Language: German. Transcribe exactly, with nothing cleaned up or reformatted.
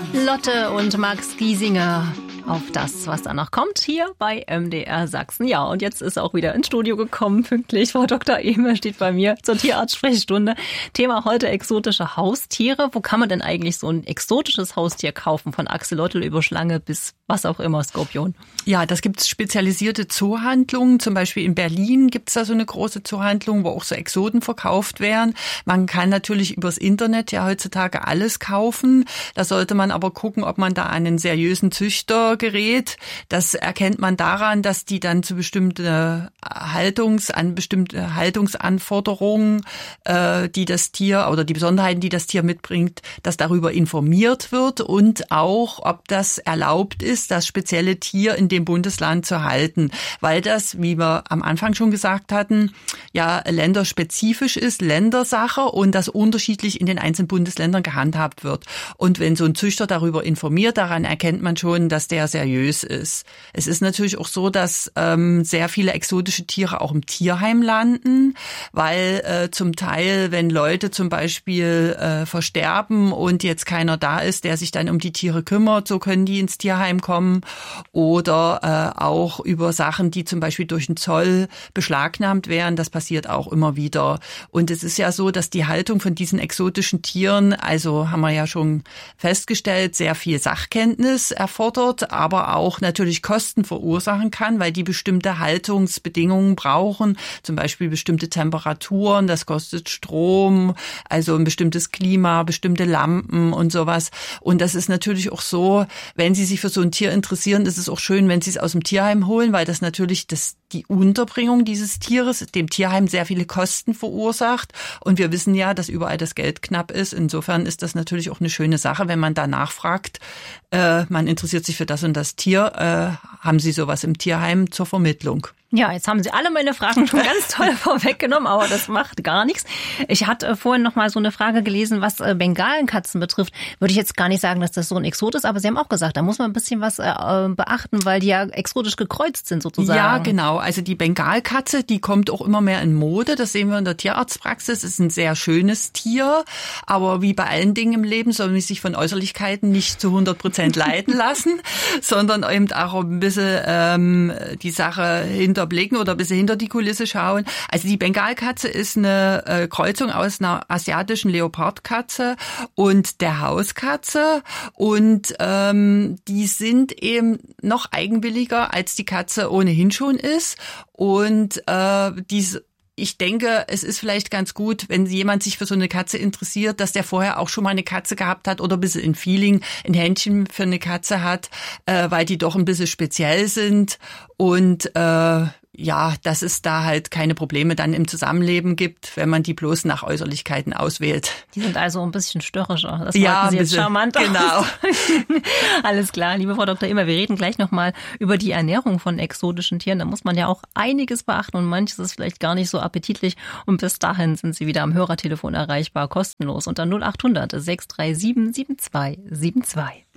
Lotte und Max Giesinger auf das, was danach kommt, hier bei M D R Sachsen. Ja, und jetzt ist auch wieder ins Studio gekommen, pünktlich. Frau Doktor Ehme steht bei mir zur Tierarzt-Sprechstunde. Thema heute exotische Haustiere. Wo kann man denn eigentlich so ein exotisches Haustier kaufen? Von Axolotl über Schlange bis was auch immer, Skorpion. Ja, das gibt's spezialisierte Zoohandlungen. Zum Beispiel in Berlin gibt's da so eine große Zoohandlung, wo auch so Exoten verkauft werden. Man kann natürlich übers Internet ja heutzutage alles kaufen. Da sollte man aber gucken, ob man da einen seriösen Züchter gerät. Das erkennt man daran, dass die dann zu bestimmte Haltungs, an bestimmte Haltungsanforderungen, äh, die das Tier oder die Besonderheiten, die das Tier mitbringt, dass darüber informiert wird und auch, ob das erlaubt ist, das spezielle Tier in dem Bundesland zu halten, weil das, wie wir am Anfang schon gesagt hatten, ja länderspezifisch ist, Ländersache und das unterschiedlich in den einzelnen Bundesländern gehandhabt wird. Und wenn so ein Züchter darüber informiert, daran erkennt man schon, dass der seriös ist. Es ist natürlich auch so, dass ähm, sehr viele exotische Tiere auch im Tierheim landen, weil äh, zum Teil, wenn Leute zum Beispiel äh, versterben und jetzt keiner da ist, der sich dann um die Tiere kümmert, so können die ins Tierheim kommen. Oder äh, auch über Sachen, die zum Beispiel durch den Zoll beschlagnahmt werden. Das passiert auch immer wieder. Und es ist ja so, dass die Haltung von diesen exotischen Tieren, also haben wir ja schon festgestellt, sehr viel Sachkenntnis erfordert, aber auch natürlich Kosten verursachen kann, weil die bestimmte Haltungsbedingungen brauchen, zum Beispiel bestimmte Temperaturen, das kostet Strom, also ein bestimmtes Klima, bestimmte Lampen und sowas. Und das ist natürlich auch so, wenn Sie sich für so ein Tier interessieren, ist es auch schön, wenn Sie es aus dem Tierheim holen, weil das natürlich das die Unterbringung dieses Tieres dem Tierheim sehr viele Kosten verursacht. Und wir wissen ja, dass überall das Geld knapp ist. Insofern ist das natürlich auch eine schöne Sache, wenn man da nachfragt. Äh, man interessiert sich für das und das Tier. Äh, haben Sie sowas im Tierheim zur Vermittlung? Ja, jetzt haben Sie alle meine Fragen schon ganz toll vorweggenommen, aber das macht gar nichts. Ich hatte vorhin noch mal so eine Frage gelesen, was Bengalenkatzen betrifft. Würde ich jetzt gar nicht sagen, dass das so ein Exot ist, aber Sie haben auch gesagt, da muss man ein bisschen was äh, beachten, weil die ja exotisch gekreuzt sind sozusagen. Ja, genau. Also die Bengalkatze, die kommt auch immer mehr in Mode. Das sehen wir in der Tierarztpraxis. Ist ein sehr schönes Tier, aber wie bei allen Dingen im Leben soll man sich von Äußerlichkeiten nicht zu hundert Prozent leiten lassen, sondern eben auch ein bisschen ähm, die Sache hinter blicken oder ein bisschen hinter die Kulisse schauen. Also die Bengalkatze ist eine äh, Kreuzung aus einer asiatischen Leopardkatze und der Hauskatze und ähm, die sind eben noch eigenwilliger, als die Katze ohnehin schon ist und äh, diese Ich denke, es ist vielleicht ganz gut, wenn jemand sich für so eine Katze interessiert, dass der vorher auch schon mal eine Katze gehabt hat oder ein bisschen ein Feeling, ein Händchen für eine Katze hat, äh, weil die doch ein bisschen speziell sind und äh, ja, dass es da halt keine Probleme dann im Zusammenleben gibt, wenn man die bloß nach Äußerlichkeiten auswählt. Die sind also ein bisschen störrischer. Das ja, wollten Sie jetzt bisschen, charmant genau. Alles klar, liebe Frau Doktor Ehme, wir reden gleich nochmal über die Ernährung von exotischen Tieren. Da muss man ja auch einiges beachten und manches ist vielleicht gar nicht so appetitlich. Und bis dahin sind Sie wieder am Hörertelefon erreichbar, kostenlos unter null acht hundert sechs drei sieben sieben zwei sieben zwei.